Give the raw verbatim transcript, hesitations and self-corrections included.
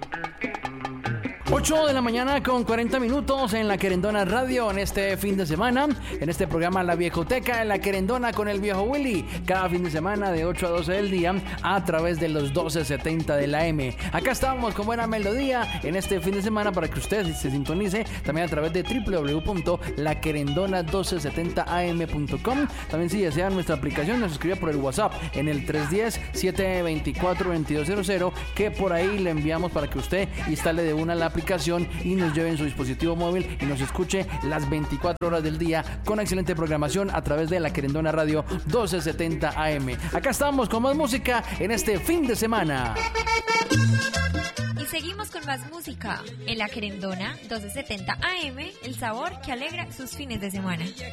ocho de la mañana con cuarenta minutos en La Querendona Radio en este fin de semana, en este programa La Viejoteca en La Querendona con el viejo Willy, cada fin de semana de ocho a doce del día a través de los doce setenta de la M. Acá estamos con buena melodía en este fin de semana para que usted se sintonice también a través de doble u doble u doble u punto la querendona doce setenta a m punto com. También si desean nuestra aplicación nos escribe por el WhatsApp en el tres uno cero, siete dos cuatro, dos dos cero cero, que por ahí le enviamos para que usted instale de una la aplicación y nos lleve en su dispositivo móvil y nos escuche las veinticuatro horas del día con excelente programación a través de La Querendona Radio doce setenta A M. Acá estamos con más música en este fin de semana. Y seguimos con más música en La Querendona doce setenta A M, el sabor que alegra sus fines de semana.